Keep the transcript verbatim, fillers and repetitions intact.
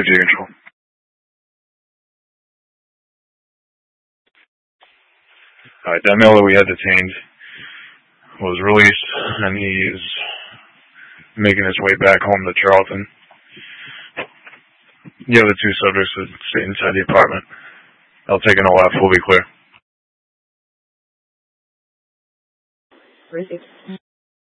safety control. Alright, that male that we had detained was released, and he is making his way back home to Charlton. The other two subjects that stay inside the apartment. I'll take an O F, we'll be clear. Received.